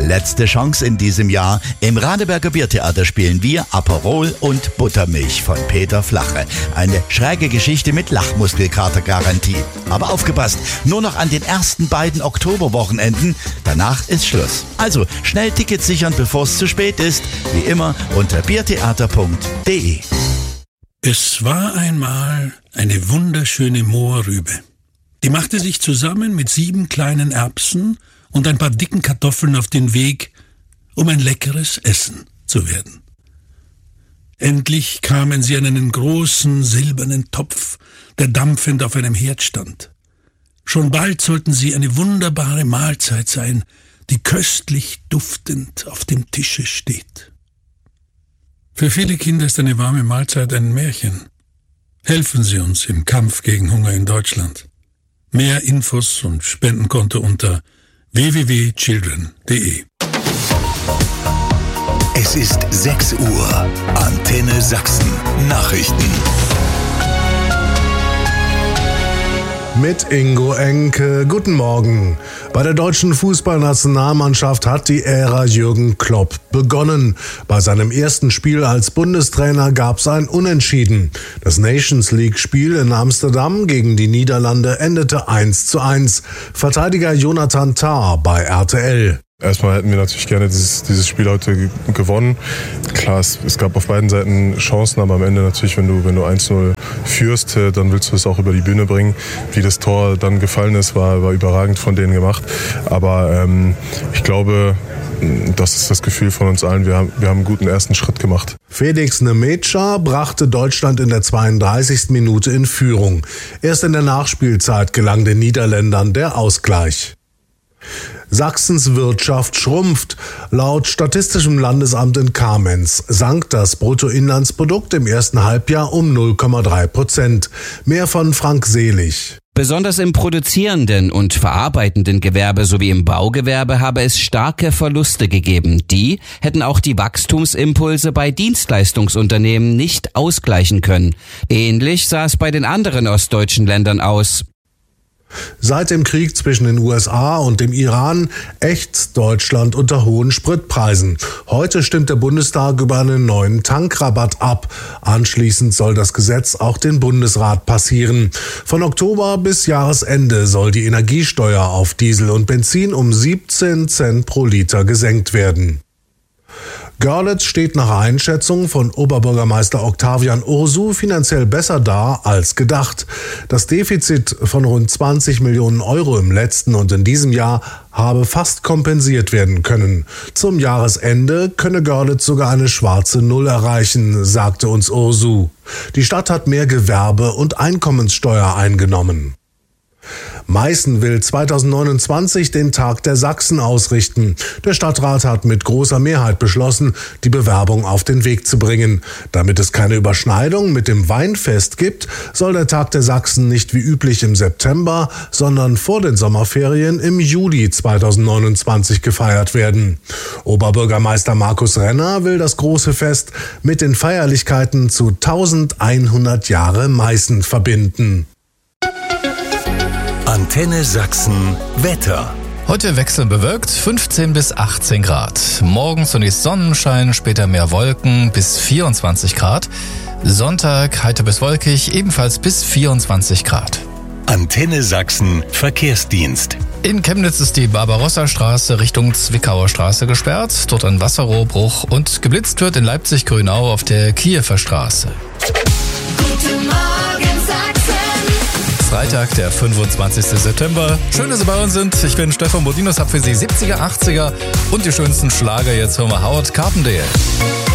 Letzte Chance in diesem Jahr. Im Radeberger Biertheater spielen wir Aperol und Buttermilch von Peter Flache. Eine schräge Geschichte mit Lachmuskelkater-Garantie. Aber aufgepasst, nur noch an den ersten beiden Oktoberwochenenden. Danach ist Schluss. Also schnell Tickets sichern, bevor es zu spät ist. Wie immer unter biertheater.de. Es war einmal eine wunderschöne Mohrrübe. Die machte sich zusammen mit 7 kleinen Erbsen und ein paar dicken Kartoffeln auf den Weg, um ein leckeres Essen zu werden. Endlich kamen sie an einen großen silbernen Topf, der dampfend auf einem Herd stand. Schon bald sollten sie eine wunderbare Mahlzeit sein, die köstlich duftend auf dem Tische steht. Für viele Kinder ist eine warme Mahlzeit ein Märchen. Helfen Sie uns im Kampf gegen Hunger in Deutschland. Mehr Infos und Spendenkonto unter www.children.de. Es ist 6 Uhr. Antenne Sachsen. Nachrichten. Mit Ingo Enke. Guten Morgen. Bei der deutschen Fußballnationalmannschaft hat die Ära Jürgen Klopp begonnen. Bei seinem ersten Spiel als Bundestrainer gab es ein Unentschieden. Das Nations League-Spiel in Amsterdam gegen die Niederlande endete 1:1. Verteidiger Jonathan Tah bei RTL. Erstmal hätten wir natürlich gerne dieses Spiel heute gewonnen. Klar, es gab auf beiden Seiten Chancen, aber am Ende natürlich, wenn du 1:0 führst, dann willst du es auch über die Bühne bringen. Wie das Tor dann gefallen ist, war überragend von denen gemacht. Aber ich glaube, das ist das Gefühl von uns allen. Wir haben einen guten ersten Schritt gemacht. Felix Nemecha brachte Deutschland in der 32. Minute in Führung. Erst in der Nachspielzeit gelang den Niederländern der Ausgleich. Sachsens Wirtschaft schrumpft. Laut Statistischem Landesamt in Kamenz sank das Bruttoinlandsprodukt im ersten Halbjahr um 0,3%. Mehr von Frank Selig. Besonders im produzierenden und verarbeitenden Gewerbe sowie im Baugewerbe habe es starke Verluste gegeben. Die hätten auch die Wachstumsimpulse bei Dienstleistungsunternehmen nicht ausgleichen können. Ähnlich sah es bei den anderen ostdeutschen Ländern aus. Seit dem Krieg zwischen den USA und dem Iran ächzt Deutschland unter hohen Spritpreisen. Heute stimmt der Bundestag über einen neuen Tankrabatt ab. Anschließend soll das Gesetz auch den Bundesrat passieren. Von Oktober bis Jahresende soll die Energiesteuer auf Diesel und Benzin um 17 Cent pro Liter gesenkt werden. Görlitz steht nach Einschätzung von Oberbürgermeister Octavian Ursu finanziell besser da als gedacht. Das Defizit von rund 20 Millionen Euro im letzten und in diesem Jahr habe fast kompensiert werden können. Zum Jahresende könne Görlitz sogar eine schwarze Null erreichen, sagte uns Ursu. Die Stadt hat mehr Gewerbe- und Einkommenssteuer eingenommen. Meißen will 2029 den Tag der Sachsen ausrichten. Der Stadtrat hat mit großer Mehrheit beschlossen, die Bewerbung auf den Weg zu bringen. Damit es keine Überschneidung mit dem Weinfest gibt, soll der Tag der Sachsen nicht wie üblich im September, sondern vor den Sommerferien im Juli 2029 gefeiert werden. Oberbürgermeister Markus Renner will das große Fest mit den Feierlichkeiten zu 1100 Jahre Meißen verbinden. Antenne Sachsen Wetter. Heute wechselnd bewölkt, 15 bis 18 Grad. Morgen zunächst Sonnenschein, später mehr Wolken bis 24 Grad. Sonntag heiter bis wolkig, ebenfalls bis 24 Grad. Antenne Sachsen Verkehrsdienst. In Chemnitz ist die Barbarossa-Straße Richtung Zwickauer Straße gesperrt. Dort ein Wasserrohrbruch und geblitzt wird in Leipzig-Grünau auf der Kiewer Straße. Guten Morgen Sachsen. Freitag, der 25. September. Schön, dass Sie bei uns sind. Ich bin Stefan Bodinos, hab für Sie 70er, 80er und die schönsten Schlager. Jetzt hören wir Howard Carpendale.